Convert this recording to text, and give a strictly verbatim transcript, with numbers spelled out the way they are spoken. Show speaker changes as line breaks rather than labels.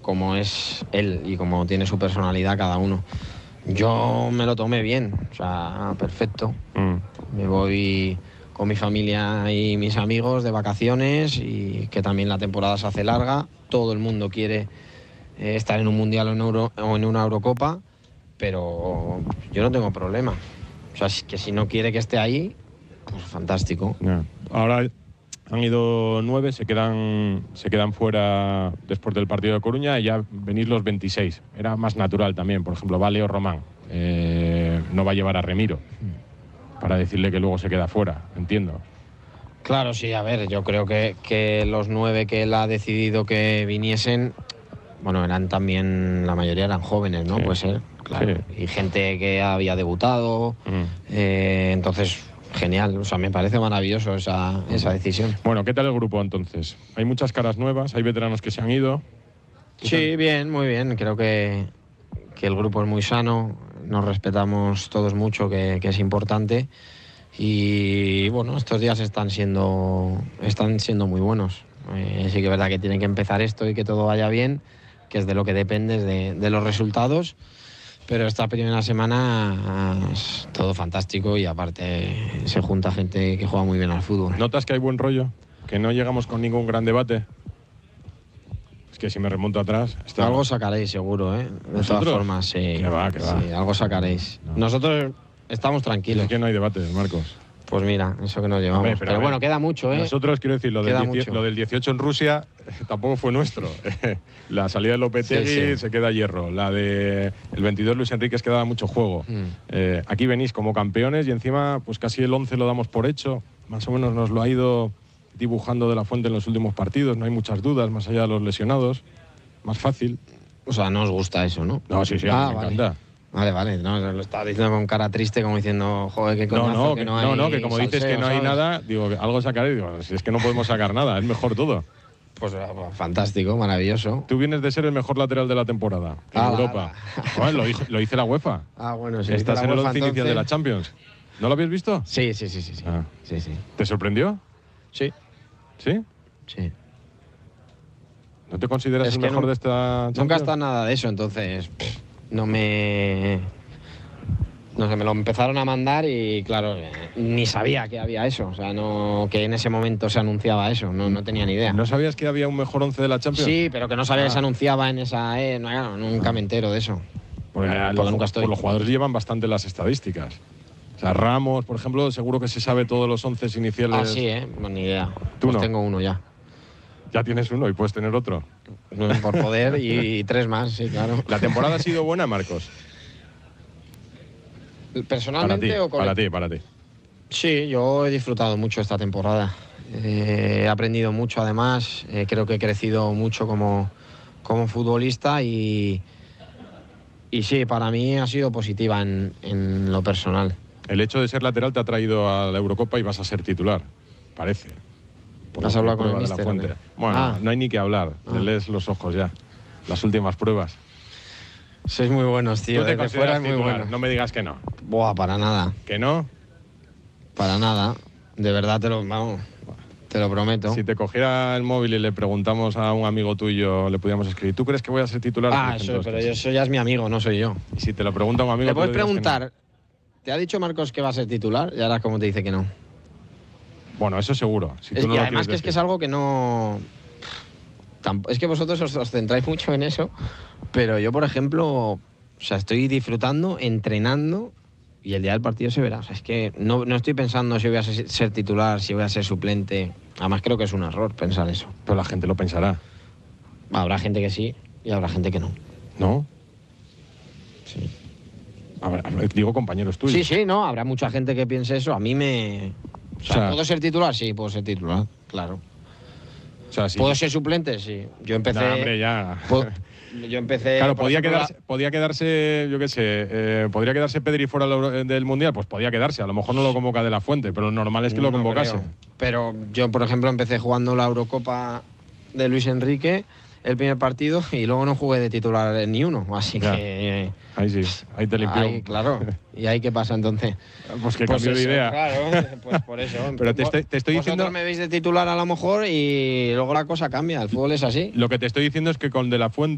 como es él y como tiene su personalidad cada uno. Yo me lo tomé bien, o sea, perfecto. Mm. Me voy con mi familia y mis amigos de vacaciones y que también la temporada se hace larga. Todo el mundo quiere eh, estar en un Mundial o en, Euro, o en una Eurocopa, pero yo no tengo problema. O sea, que si no quiere que esté ahí, pues fantástico.
Yeah. Ahora han ido nueve, se quedan, se quedan fuera después del partido de Coruña y ya venís los veintiséis. Era más natural también, por ejemplo, va Leo Román. Eh, no va a llevar a Remiro para decirle que luego se queda fuera, entiendo.
Claro, sí, a ver, yo creo que, que los nueve que él ha decidido que viniesen, bueno, eran también, la mayoría eran jóvenes, ¿no? Sí. Puede ser, claro. Sí. Y gente que había debutado, mm. eh, entonces, genial, o sea, me parece maravilloso esa, esa decisión.
Bueno, ¿qué tal el grupo entonces? Hay muchas caras nuevas, hay veteranos que se han ido.
Sí, bien, muy bien, creo que, que el grupo es muy sano, nos respetamos todos mucho, que, que es importante. Y bueno, estos días están siendo, están siendo muy buenos. Eh, sí que es verdad que tienen que empezar esto y que todo vaya bien, que es de lo que depende, de, de los resultados. Pero esta primera semana es todo fantástico y aparte se junta gente que juega muy bien al fútbol.
¿Notas que hay buen rollo? ¿Que no llegamos con ningún gran debate? Es que si me remonto atrás...
Está... Algo sacaréis seguro, ¿eh? De ¿Nosotros? Todas formas, sí.
Que va, que va.
Sí, algo sacaréis. No. Nosotros... Estamos tranquilos.
Es que no hay debate, Marcos.
Pues mira, eso que nos llevamos. Hombre, pero, pero bueno, queda mucho, ¿eh?
Nosotros, quiero decir, lo del, dieci- lo del dieciocho en Rusia tampoco fue nuestro. La salida de Lopetegui sí, sí. se queda hierro. La de el veintidós Luis Enríquez quedaba mucho juego. Mm. Eh, aquí venís como campeones y encima pues casi el once lo damos por hecho. Más o menos nos lo ha ido dibujando De la Fuente en los últimos partidos. No hay muchas dudas, más allá de los lesionados. Más fácil.
O sea, no os gusta eso, ¿no?
No, sí, sí,
ah,
me
vale.
encanta.
Vale, vale, no, lo estaba diciendo con cara triste, como diciendo, joder, qué coñazo,
no, no,
que
que
no hay
no, no, que como
salseo,
dices que no hay
¿sabes?
nada, digo, algo sacaré, digo, si es que no podemos sacar nada, es mejor todo.
Pues fantástico, maravilloso.
Tú vienes de ser el mejor lateral de la temporada en ah, Europa. Bueno, lo, dijo, lo dice la UEFA.
Ah, bueno, sí.
Estás en el once inicial
entonces...
de la Champions. ¿No lo habías visto?
Sí, sí, sí, sí. sí.
Ah.
sí, sí.
¿Te sorprendió?
Sí.
¿Sí?
Sí.
¿No te consideras
es
el
que
mejor
no,
de esta Champions?
Nunca está nada de eso, entonces no me... No sé, me lo empezaron a mandar y claro, ni sabía que había eso, o sea, no, que en ese momento se anunciaba eso, no, no tenía ni idea.
¿No sabías que había un mejor once de la Champions?
Sí, pero que no sabía ah. que se anunciaba en esa, eh, no, nunca me entero de eso.
Porque, porque los, nunca estoy. Pues los jugadores llevan bastante las estadísticas. O sea, Ramos, por ejemplo, seguro que se sabe todos los once iniciales.
Ah, sí, eh, pues ni idea.
Tú
pues
no.
tengo uno ya.
Ya tienes uno y puedes tener otro.
Por poder y, y tres más, sí, claro.
¿La temporada ha sido buena, Marcos?
¿Personalmente
para ti,
o con
para ti, para ti?
Sí, yo he disfrutado mucho esta temporada. Eh, he aprendido mucho, además. Eh, creo que he crecido mucho como, como futbolista y, y sí, para mí ha sido positiva en, en lo personal.
El hecho de ser lateral te ha traído a la Eurocopa y vas a ser titular, parece.
¿Has hablado con el míster?
Bueno, ah. no hay ni que hablar. Ah. Le lees los ojos ya. Las últimas pruebas.
Sois muy buenos, tío.
¿Tú te
Desde fuera es muy
titular?
bueno.
No me digas que no.
Buah, para nada.
¿Que no?
Para nada. De verdad te lo, vamos, te lo prometo.
Si te cogiera el móvil y le preguntamos a un amigo tuyo, le podíamos escribir, ¿tú crees que voy a ser titular?
Ah, eso, pero yo, eso ya es mi amigo, no soy yo.
Y si te lo pregunta un amigo...
Le puedes preguntar, no. ¿Te ha dicho Marcos que va a ser titular? Y ahora como te dice que no.
Bueno, eso seguro. Si tú
es,
no
y
lo
además que es que es algo que no... Es que vosotros os, os centráis mucho en eso, pero yo, por ejemplo, o sea, estoy disfrutando, entrenando y el día del partido se verá. O sea, es que no, no estoy pensando si voy a ser, ser titular, si voy a ser suplente. Además, creo que es un error pensar eso.
Pero la gente lo pensará.
Habrá gente que sí y habrá gente que no.
¿No?
Sí.
A ver, a ver, digo compañeros tuyos.
Sí, sí, no, habrá mucha gente que piense eso. A mí me... O sea, o sea, ¿puedo ser titular? Sí, puedo ser titular, claro.
O sea, sí.
¿Puedo ser suplente? Sí. Yo empecé...
No, hombre, ya.
Puedo, yo empecé...
Claro, podía quedarse, la... podía quedarse, yo qué sé, eh, ¿podría quedarse Pedri fuera del Mundial? Pues podía quedarse. A lo mejor no lo convoca De la Fuente, pero lo normal es que lo
no
convocase.
Creo. Pero yo, por ejemplo, empecé jugando la Eurocopa de Luis Enrique, el primer partido, y luego no jugué de titular ni uno. Así ya. que... Eh,
ahí sí, ahí te limpió.
Ahí, claro. ¿Y ahí qué pasa entonces?
Pues que
pues
cambió
eso,
de idea.
Claro, pues por eso.
Pero te estoy, te estoy diciendo...
Vosotros me veis de titular a lo mejor y luego la cosa cambia. El fútbol es así.
Lo que te estoy diciendo es que con De la Fuente